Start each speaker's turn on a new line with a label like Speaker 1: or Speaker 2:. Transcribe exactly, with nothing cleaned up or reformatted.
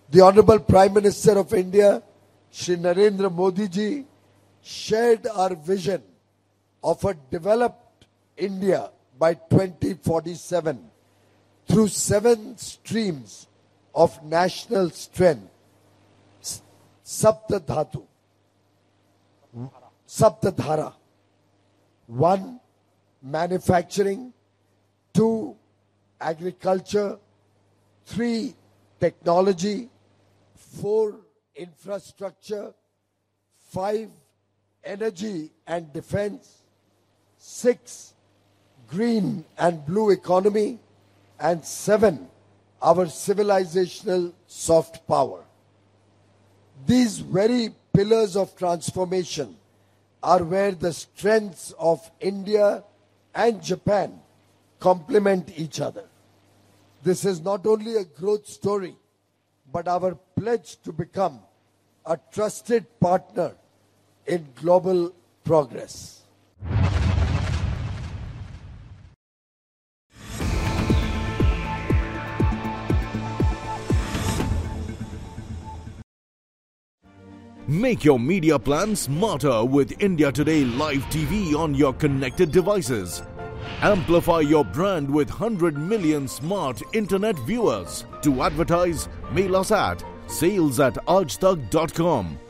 Speaker 1: The Honorable Prime Minister of India, Shri Narendra Modi ji, shared our vision of a developed India by twenty forty-seven through seven streams of national strength. Sapta Dhatu, Sapta Dhara. One, manufacturing. Two, agriculture. Three, technology. Four, infrastructure. Five, energy and defense. Six, green and blue economy. And seven, our civilizational soft power. These very pillars of transformation are where the strengths of India and Japan complement each other. This is not only a growth story, but our pledge to become a trusted partner in global progress.
Speaker 2: Make your media plan smarter with India Today Live T V on your connected devices. Amplify your brand with one hundred million smart internet viewers. To advertise, mail us at sales at aajtak dot com.